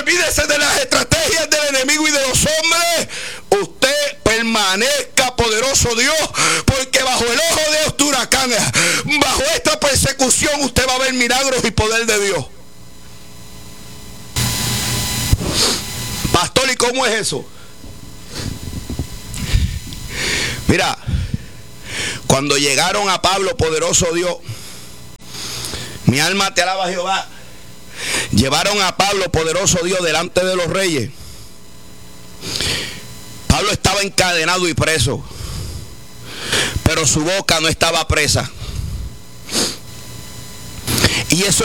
olvídese de las estrategias del enemigo y de los hombres. Usted permanezca, poderoso Dios, porque bajo el ojo de este huracán, bajo esta persecución, usted va a ver milagros y poder de Dios. Pastor, ¿y cómo es eso? Mira, cuando llegaron a Pablo, poderoso Dios, mi alma te alaba, Jehová. Llevaron a Pablo, poderoso Dios, delante de los reyes. Pablo estaba encadenado y preso, pero su boca no estaba presa. Y eso